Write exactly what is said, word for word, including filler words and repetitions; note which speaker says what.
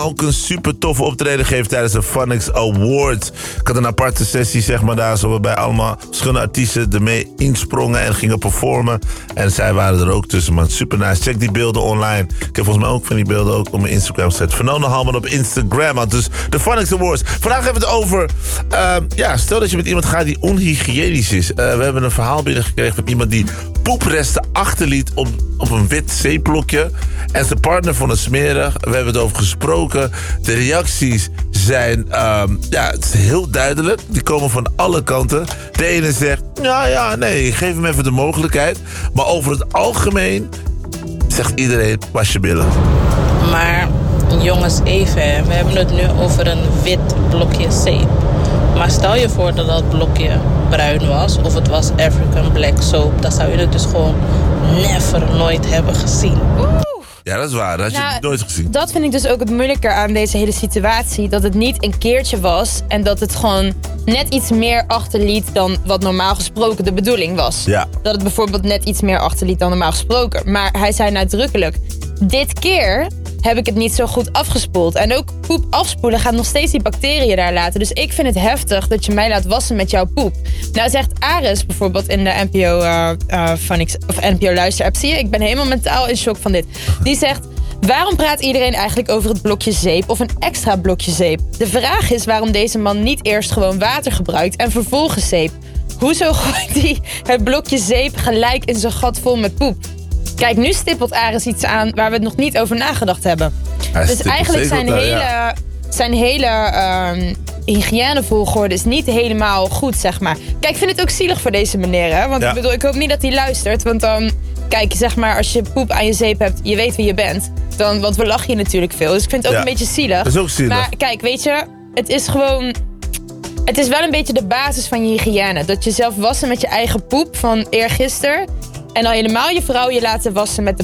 Speaker 1: ook een super toffe optreden gegeven tijdens de Phonics Awards. Ik had een aparte sessie, zeg maar, daar, zo waarbij allemaal verschillende artiesten ermee insprongen en gingen performen. En zij waren er ook tussen, man. Super nice. Check die beelden online. Ik heb volgens mij ook van die beelden ook op mijn Instagram gezet. Fernando Halman op Instagram. Man. Dus de Phonics Awards. Vandaag hebben we het over... Uh, ja, stel dat je met iemand gaat die onhygiënisch is. Uh, we hebben een verhaal binnengekregen van iemand die poepresten achterliet op, op een wit zeeblokje. En zijn partner vond het smerig. We hebben het over gesproken. De reacties zijn um, ja, het is heel duidelijk. Die komen van alle kanten. De ene zegt, ja, ja, nee, geef hem even de mogelijkheid. Maar over het algemeen zegt iedereen, was je billen.
Speaker 2: Maar jongens, even, we hebben het nu over een wit blokje zeep. Maar stel je voor dat dat blokje bruin was, of het was African Black Soap, dan zou je het dus gewoon never nooit hebben gezien.
Speaker 1: Ja, dat is waar. Dat had je
Speaker 3: nou,
Speaker 1: nooit gezien.
Speaker 3: Dat vind ik dus ook het moeilijker aan deze hele situatie. Dat het niet een keertje was en dat het gewoon net iets meer achterliet dan wat normaal gesproken de bedoeling was.
Speaker 1: Ja.
Speaker 3: Dat het bijvoorbeeld net iets meer achterliet dan normaal gesproken. Maar hij zei nadrukkelijk, dit keer heb ik het niet zo goed afgespoeld. En ook poep afspoelen gaat nog steeds die bacteriën daar laten. Dus ik vind het heftig dat je mij laat wassen met jouw poep. Nou zegt Aris bijvoorbeeld in de N P O uh, uh, Phonics, of N P O luisterapp. Zie je, ik ben helemaal mentaal in shock van dit. Die zegt, waarom praat iedereen eigenlijk over het blokje zeep of een extra blokje zeep? De vraag is waarom deze man niet eerst gewoon water gebruikt en vervolgens zeep. Hoezo gooit hij het blokje zeep gelijk in zijn gat vol met poep? Kijk, nu stippelt Aris iets aan waar we het nog niet over nagedacht hebben.
Speaker 1: Hij
Speaker 3: dus eigenlijk zijn
Speaker 1: daar,
Speaker 3: hele,
Speaker 1: ja.
Speaker 3: zijn hele um, hygiënevolgorde is niet helemaal goed, zeg maar. Kijk, ik vind het ook zielig voor deze meneer, hè? Want
Speaker 1: ja.
Speaker 3: ik bedoel, ik hoop niet dat hij luistert. Want dan, kijk, zeg maar, als je poep aan je zeep hebt, je weet wie je bent. Dan, want we lachen je natuurlijk veel. Dus ik vind het ook
Speaker 1: ja.
Speaker 3: een beetje zielig.
Speaker 1: Dat is ook zielig.
Speaker 3: Maar kijk, weet je, het is gewoon... Het is wel een beetje de basis van je hygiëne. Dat je zelf wassen met je eigen poep van eergisteren. En dan helemaal je vrouw je laten wassen met de